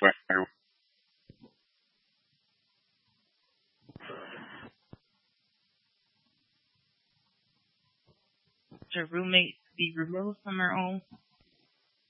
Fire. Should roommates be removed from their own